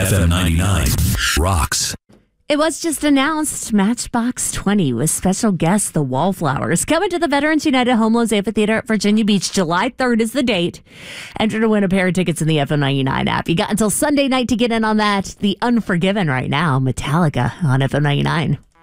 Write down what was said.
FM 99 rocks. It was just announced Matchbox 20 with special guests, the Wallflowers, coming to the Veterans United Home Loans Amphitheater at Virginia Beach. July 3rd is the date. Enter to win a pair of tickets in the FM 99 app. You got until Sunday night to get in on that. The Unforgiven right now, Metallica on FM 99.